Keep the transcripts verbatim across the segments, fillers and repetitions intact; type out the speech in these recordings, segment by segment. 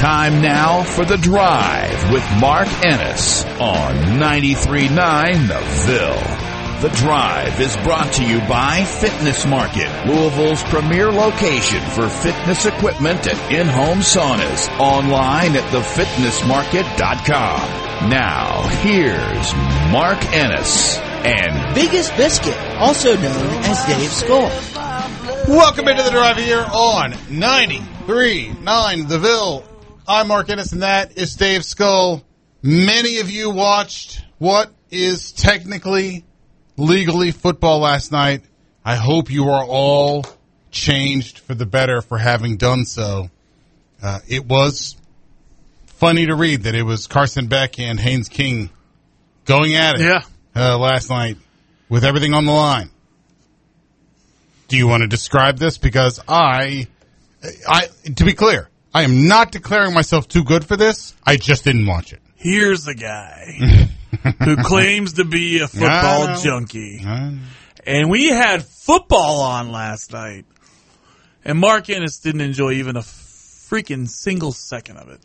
Time now for The Drive with Mark Ennis on ninety-three point nine The Ville. The Drive is brought to you by Fitness Market, Louisville's premier location for fitness equipment and in-home saunas. Online at the fitness market dot com. Now, here's Mark Ennis and Biggest Biscuit, also known as Dave Skull. Welcome into The Drive here on ninety-three point nine The Ville. I'm Mark Ennis, and that is Dave Skull. Many of you watched what is technically, legally football last night. I hope you are all changed for the better for having done so. Uh, it was funny to read that it was Carson Beck and Haynes King going at it yeah. uh, last night with everything on the line. Do you want to describe this? Because I, I, to be clear, I am not declaring myself too good for this. I just didn't watch it. Here's a guy who claims to be a football no. junkie. No. And we had football on last night. And Mark Ennis didn't enjoy even a freaking single second of it.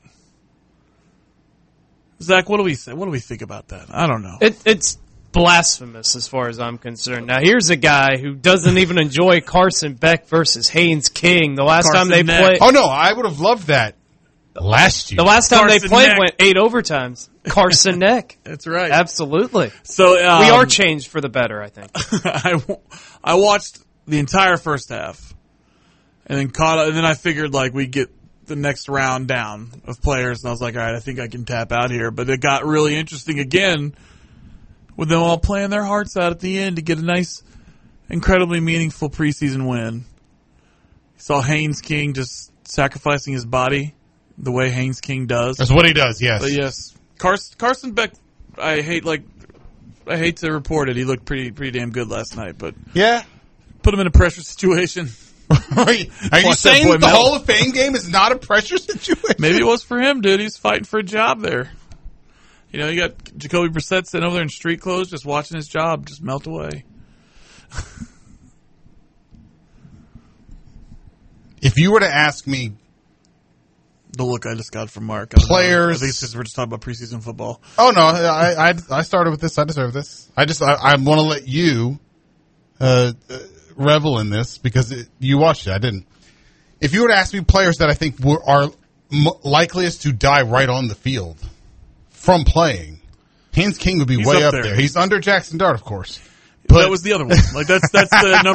Zach, what do we say? What do we think about that? I don't know. It, it's blasphemous as far as I'm concerned. Now, here's a guy who doesn't even enjoy Carson Beck versus Haynes King. The last Carson time they Neck. played, Oh, no, I would have loved that last year. the last time Carson they played Neck. went eight overtimes. Carson Neck. That's right. Absolutely. So um, we are changed for the better, I think. I, I watched the entire first half, and then caught. And then I figured like we get the next round down of players, and I was like, all right, I think I can tap out here. But it got really interesting again with them all playing their hearts out at the end to get a nice, incredibly meaningful preseason win. You saw Haynes King just sacrificing his body the way Haynes King does. That's what he does, yes. But yes, Carson, Carson Beck, I hate like I hate to report it. He looked pretty pretty damn good last night, but Yeah. put him in a pressure situation. Are you Watch saying that boy that the melt. Hall of Fame game is not a pressure situation? Maybe it was for him, dude. He's fighting for a job there. You know, you got Jacoby Brissett sitting over there in street clothes, just watching his job just melt away. If you were to ask me, The look I just got from Mark. I don't know. Players- I think it's because we're just talking about preseason football. oh no, I I, I started with this. I deserve this. I just I, I want to let you uh, uh, revel in this because it, you watched it. I didn't. If you were to ask me players that I think were, are m- likeliest to die right on the field from playing, Haynes King would be He's way up up there. there. He's under Jackson Dart, of course. But That was the other one. Like that's that's the number